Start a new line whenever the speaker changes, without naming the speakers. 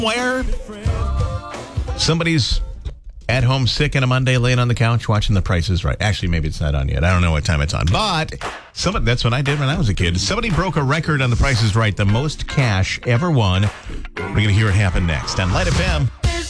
Where somebody's at home sick on a Monday, laying on the couch watching The Price is Right. Actually, maybe it's not on yet. I don't know what time it's on. But that's what I did when I was a kid. Somebody broke a record on The Price is Right, the most cash ever won. We're going to hear it happen next on Light FM.